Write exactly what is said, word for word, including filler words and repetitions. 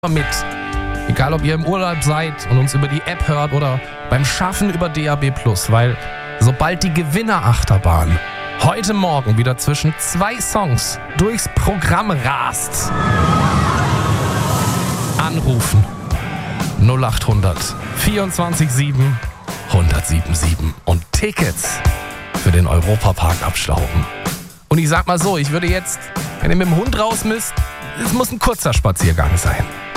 mit. Egal, ob ihr im Urlaub seid und uns über die App hört oder beim Schaffen über D A B plus, weil sobald die Gewinnerachterbahn heute Morgen wieder zwischen zwei Songs durchs Programm rast, anrufen null acht hundert vierundzwanzig sieben hundertsieben und Tickets für den Europapark abstauben. Und ich sag mal so, ich würde jetzt, wenn ihr mit dem Hund raus müsst, es muss ein kurzer Spaziergang sein.